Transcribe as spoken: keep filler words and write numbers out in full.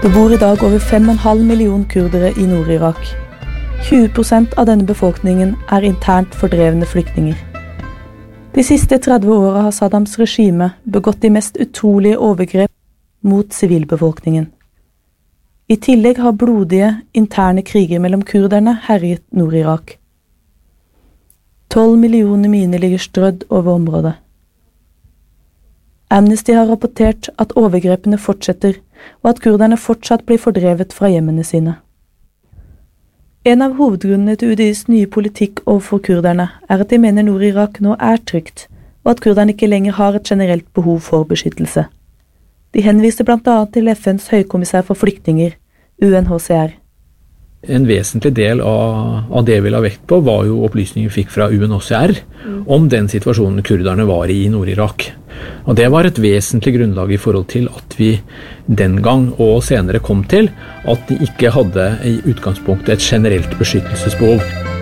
Det bor i dag over fem komma fem million kurdere i Nord-Irak. tjue prosent av denne befolkningen er internt fordrevne flyktninger. De siste tretti årene har Saddams regime begått de mest utrolige overgrep mot sivilbefolkningen. I tillegg har blodige, interne kriger mellom kurderne herjet Nord-Irak. Tolv millioner miner ligger strødd over området. Amnesty har rapportert at overgrepene fortsetter, og at kurderne fortsatt blir fordrevet fra hjemmene sine. En av hovedgrunnene til U D I's nye politikk overfor kurderne er at de mener Nord-Irak nå er trygt, og at kurderne ikke lenger har et generelt behov for beskyttelse. De henviser blant annet til F N's høykommissær for flyktninger, U N H C R. En vesentlig del av, av det vi la vekt på var jo opplysninger vi fikk fra U N H C R mm. om den situasjonen kurderne var i i Nord-Irak. Og det var et vesentlig grunnlag i forhold til at vi den gang og senere kom til at de ikke hadde i utgangspunktet et generelt beskyttelsesbehov.